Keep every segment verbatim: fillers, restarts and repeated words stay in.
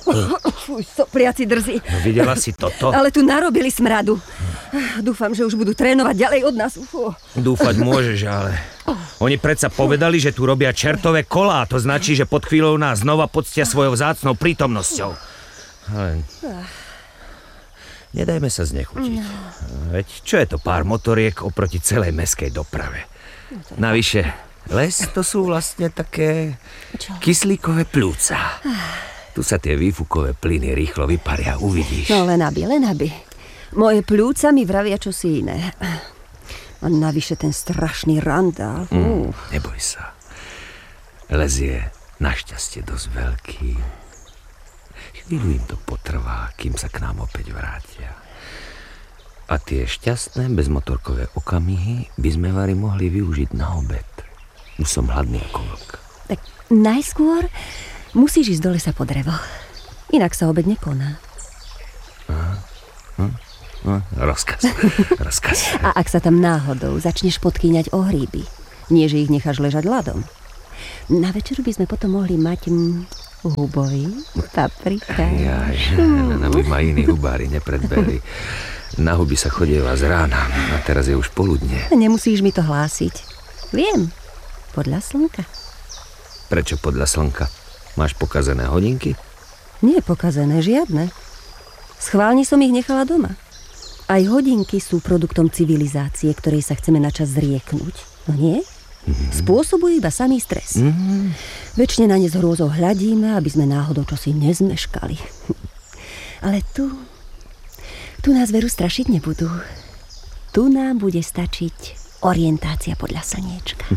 Fuj, sopliaci drzí. No videla si toto? Ale tu narobili smradu. Dúfam, že už budú trénovať ďalej od nás. Ufú. Dúfať môžeš, ale... Oni predsa povedali, že tu robia čertové kolá. To značí, že pod chvíľou nás znova poctia svojou vzácnou prítomnosťou. Ale... Nedajme sa znechutiť. Veď čo je to pár motoriek oproti celej mestskej doprave? Navyše, les to sú vlastne také kyslíkové pľúca. Tu sa tie výfukové plyny rýchlo vyparia, uvidíš. No len aby, len aby. Moje pľúca mi vravia čosi iné. A navyše ten strašný randál. Mm, neboj sa. Les je našťastie dosť veľký. Chvíľu im to potrvá, kým sa k nám opäť vrátia. A tie šťastné bezmotorkové okamihy by sme vari mohli využiť na obed. Už som hladný ako vlk. Tak najskôr musíš ísť do lesa po drevo. Inak sa obed nekoná. Aha. Hm? No, rozkaz. Rozkaz. A ak sa tam náhodou začneš podkýňať o hríby, nie že ich necháš ležať ľadom. Na večeru by sme potom mohli mať... M- Hubový, paprika. Jaj, len aby ma iní hubári nepredbehli. Na huby sa chodieva z rána a teraz je už poludne. Nemusíš mi to hlásiť. Viem, podľa slnka. Prečo podľa slnka? Máš pokazené hodinky? Nie pokazené, žiadne. Schválne som ich nechala doma. Aj hodinky sú produktom civilizácie, ktorej sa chceme načas zrieknúť. No nie? Mm-hmm. Spôsobujú iba samý stres. Mm-hmm. Večne na ne s hrôzou hľadíme, aby sme náhodou čosi nezmeškali. Ale tu... Tu nás veru strašiť nebudú. Tu nám bude stačiť orientácia podľa slniečka.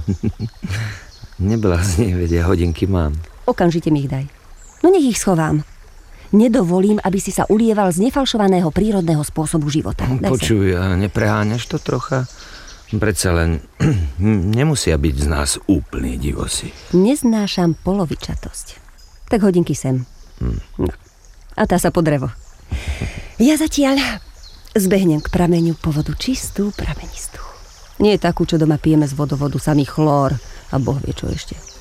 Neblázni, vedia, hodinky mám. Okamžite mi ich daj. No nech ich schovám. Nedovolím, aby si sa ulieval z nefalšovaného prírodného spôsobu života. Daj Počuj, a nepreháňaš to trocha? Predsa len nemusia byť z nás úplne divosi. Neznášam polovičatosť. Tak hodinky sem. Hmm. No. A tá sa po drevo. Ja zatiaľ zbehnem k prameňu po vodu čistú, pramenistú. Nie takú, čo doma pijeme z vodovodu, samý chlór a boh vie čo ešte.